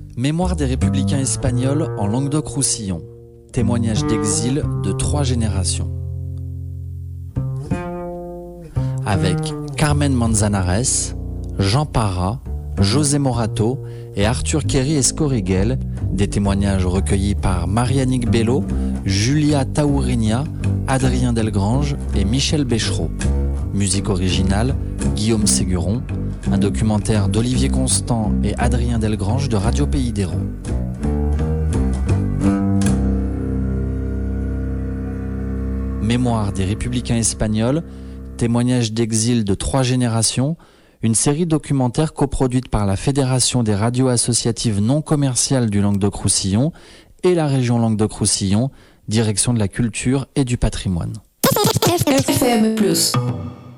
Mémoire des républicains espagnols en Languedoc-Roussillon. Témoignage d'exil de 3 générations. Avec Carmen Manzanares, Jean Parra, José Morato et Arthur Kerry Escoriguel, des témoignages recueillis par Marianique Bello, Julia Taourinia, Adrien Delgrange et Michel Béchereau. Musique originale, Guillaume Séguron, un documentaire d'Olivier Constant et Adrien Delgrange de Radio Pays d'Hérault. Mémoire des républicains espagnols, témoignage d'exil de 3 générations, une série documentaire coproduite par la Fédération des radios associatives non commerciales du Languedoc-Roussillon et la région Languedoc-Roussillon, direction de la culture et du patrimoine. FM+.